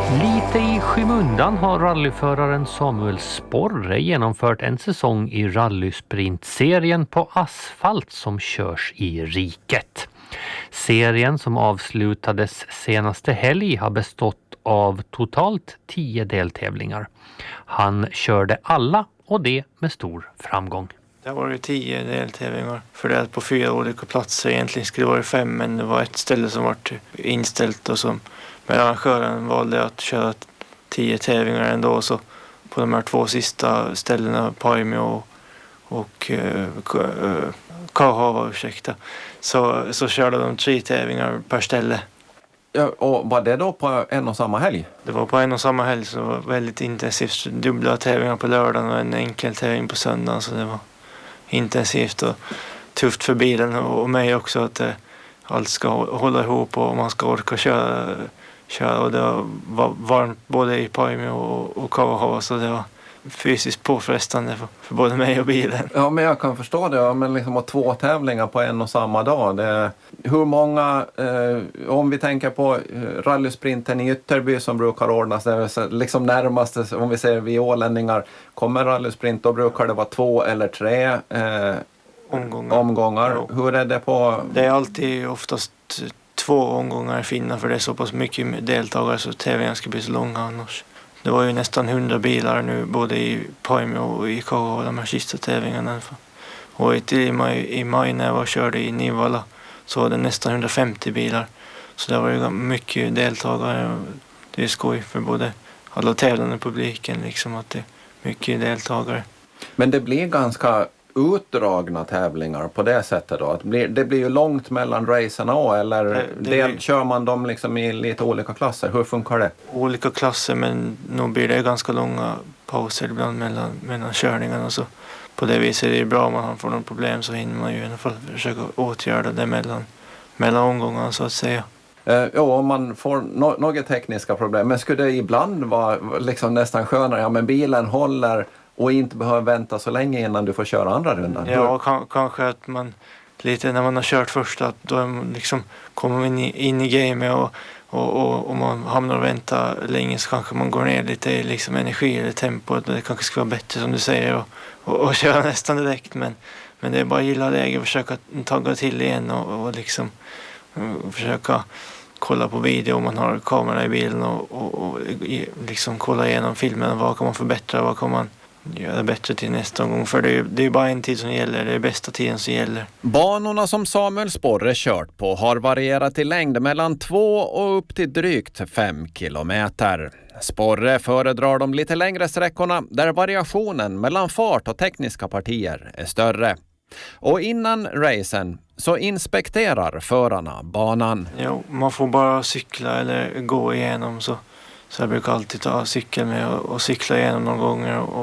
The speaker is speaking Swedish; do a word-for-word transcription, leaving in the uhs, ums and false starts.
Lite i skymundan har rallyföraren Samuel Sporre genomfört en säsong i rallysprintserien på asfalt som körs i riket. Serien som avslutades senaste helg har bestått av totalt tio deltävlingar. Han körde alla och det med stor framgång. Det var ju tio deltävlingar fördelat på fyra olika platser. Egentligen skulle det vara fem, men det var ett ställe som var inställt och som men arrangören valde att köra tio tävlingar ändå, så på de här två sista ställena, Paimio och, och uh, Kauhava, ursäkta, så, så körde de tre tävlingar per ställe. Ja, och var det då på en och samma helg? Det var på en och samma helg, så det var väldigt intensivt. Dubbla tävlingar på lördagen och en enkel tävling på söndagen, så det var intensivt och tufft för bilen och mig också, att uh, allt ska hålla ihop och man ska orka köra köra och det var varmt både i Paimio och, och Kauhava, så det var fysiskt påfrestande för, för både mig och bilen. Ja, men jag kan förstå det. Ja, men liksom att två tävlingar på en och samma dag. Det, hur många, eh, om vi tänker på eh, rallysprinten i Ytterby som brukar ordnas, det är liksom närmaste, om vi säger vi ålänningar, kommer rallysprint, då brukar det vara två eller tre eh, omgångar. omgångar. Ja. Hur är det på? Det är alltid oftast två omgångar finna, för det är så pass mycket deltagare så tävlingen ska bli så långa annars. Det var ju nästan hundra bilar nu både i Paimio och i Kauhava, de här sista tävlingarna. Och i maj, i maj när jag var körde i Nivala så var det nästan hundrafemtio bilar. Så det var ju mycket deltagare. Det är skoj för både alla tävlande publiken liksom, att det är mycket deltagare. Men det blir ganska utdragna tävlingar på det sättet då? Att blir, det blir ju långt mellan racerna, eller det, det del, blir... kör man dem liksom i lite olika klasser? Hur funkar det? Olika klasser, men nog blir det ganska långa pauser ibland mellan, mellan körningarna. Så på det viset är det bra om man får någon problem, så hinner man ju i alla fall försöka åtgärda det mellan, mellan omgångarna så att säga. Eh, ja, om man får no- några tekniska problem. Men skulle det ibland vara liksom nästan skönare? Ja, men bilen håller och inte behöver vänta så länge innan du får köra andra rundan. Ja, k- kanske att man lite när man har kört första, att då är man liksom, kommer man in i, in i gamet och, och, och, och man hamnar och väntar länge, så kanske man går ner lite i liksom energi eller tempo. Det kanske ska vara bättre som du säger och, och, och köra nästan direkt, men, men det är bara att gilla läge och försöka tagga till igen och, och liksom och försöka kolla på video om man har kameran i bilen och, och, och liksom kolla igenom filmen. Vad kan man förbättra, vad kan man göra bättre till nästa gång, för det är, det är bara en tid som gäller, det är bästa tiden som gäller. Banorna som Samuel Sporre kört på har varierat i längd mellan två och upp till drygt fem kilometer. Sporre föredrar de lite längre sträckorna där variationen mellan fart och tekniska partier är större. Och innan racen så inspekterar förarna banan. Jo, man får bara cykla eller gå igenom, så, så jag brukar alltid ta cykel med och, och cykla igenom några gånger och